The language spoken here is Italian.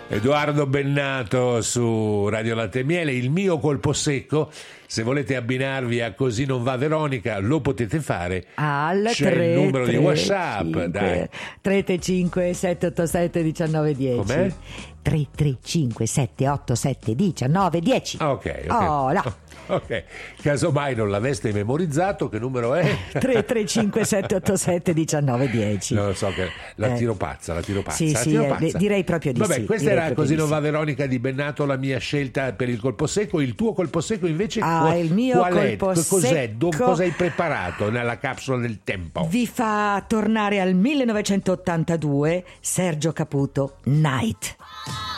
Edoardo Bennato su Radio Latte e Miele, il mio colpo secco. Se volete abbinarvi a Così non va Veronica, lo potete fare al c'è 3, il numero 3, di WhatsApp, 5, dai. 335 787 1910. Com'è? 335 787 1910. Ok. Oh, là. Ok, casomai non l'aveste memorizzato, che numero è? 335 787 1910. Non lo so, che la tiro pazza. Sì, direi proprio di Vabbè, sì. questa era Così non va Veronica di Bennato, la mia scelta per il colpo secco. Il tuo colpo secco invece il mio qual è? colpo Cos'è? secco Cosa hai preparato nella capsula del tempo? vi fa tornare al 1982 Sergio Caputo, Night.